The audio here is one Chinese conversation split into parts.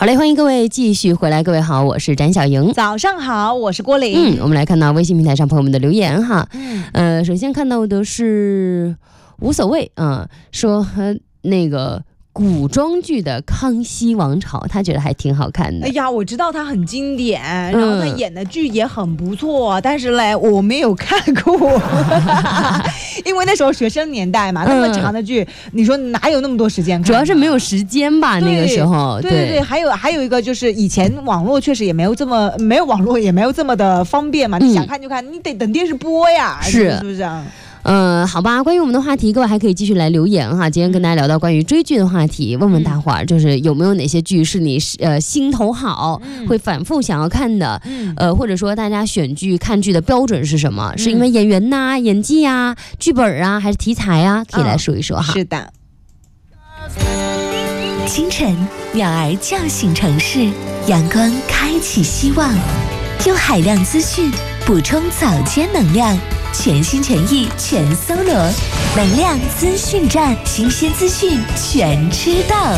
好嘞，欢迎各位继续回来。各位好，我是展小莹。 早上好，我是郭玲。 我们来看到微信平台上朋友们的留言哈。首先看到的是无所谓啊，说那个古装剧的《康熙王朝》，他觉得还挺好看的。 哎呀，我知道他很经典，然后他演的剧也很不错，但是嘞，我没有看过，因为那时候学生年代嘛，那么长的剧，你说哪有那么多时间看？ 主要是没有时间吧，那个时候。 对，还有一个就是以前网络确实也没有网络也没有这么的方便嘛，你想看就看，你得等电视播呀，是不是啊？ 好吧，关于我们的话题，各位还可以继续来留言哈。今天跟大家聊到关于追剧的话题，问问大伙儿，就是有没有哪些剧是你心头好，会反复想要看的，或者说大家选剧看剧的标准是什么？是因为演员呐、演技啊、剧本啊，还是题材啊？可以来说一说哈。 是的。 清晨，鸟儿叫醒城市，阳光开启希望，用海量资讯补充早间能量。全心全意全搜罗，能量资讯站，新鲜资讯全知道。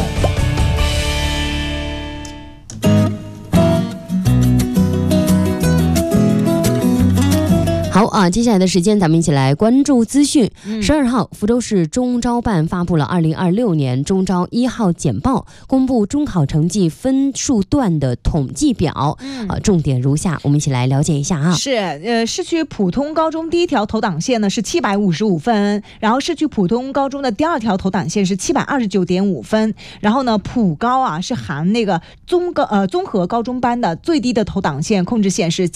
好啊，接下来的时间咱们一起来关注资讯。12号，福州市中招办发布了2026年中招1号简报，公布中考成绩分数段的统计表。重点如下，我们一起来了解一下啊。 是，市区普通高中第一条投档线呢是755分，然后市区普通高中的第二条投档线是729.5分，然后呢普高啊是含那个综合高中班的最低的投档线控制线是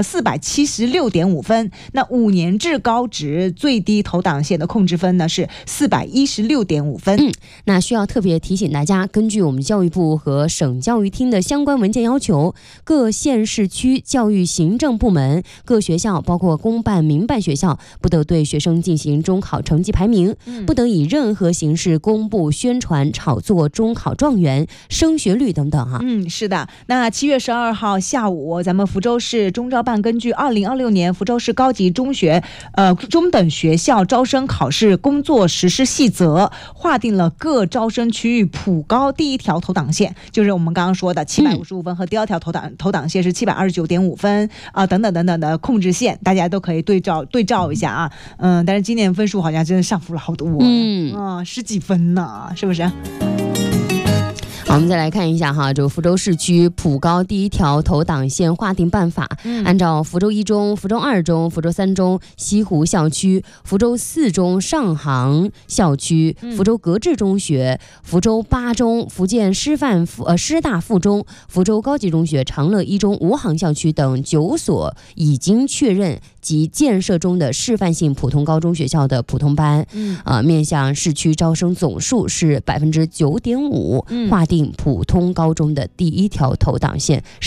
476.5分。那5年制高职最低投档线的控制分呢是416.5分。 那需要特别提醒大家，根据我们教育部和省教育厅的相关文件要求，各县市区教育行政部门、各学校包括公办民办学校不得对学生进行中考成绩排名，不得以任何形式公布、宣传、炒作中考状元、升学率等等哈。 是的。那7月12号下午，咱们福州市中招办根据2026年福州市高级中等学校招生考试工作实施细则，划定了各招生区域普高第一条投档线，就是我们刚刚说的755分和第二条投档线是729.5分等等等等的控制线，大家都可以对照一下啊。但是今年分数好像真的上浮了好多10几分呢，是不是？ 好，我们再来看一下哈，这个福州市区普高第一条投档线划定办法，按照福州1中、福州2中、福州3中西湖校区、福州4中上杭校区、福州格致中学、福州8中福建师大附中、福州高级中学长乐1中吴杭校区等9所已经确认及建设中的示范性普通高中学校的普通班，面向市区招生总数是9.5%，划定普通高中的第一条投档线